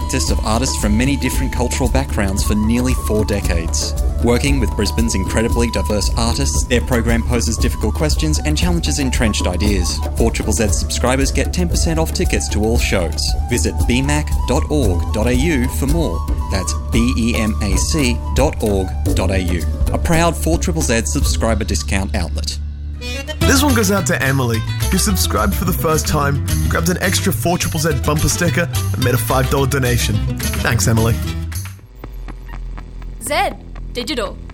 practice of artists from many different cultural backgrounds for nearly 4 decades. Working with Brisbane's incredibly diverse artists, their program poses difficult questions and challenges entrenched ideas. 4ZZZ subscribers get 10% off tickets to all shows. Visit bmac.org.au for more. That's bemac.org.au. A proud 4ZZZ subscriber discount outlet. This one goes out to Emily, who subscribed for the first time, grabbed an extra 4ZZZ bumper sticker and made a $5 donation. Thanks, Emily. Zed, digital.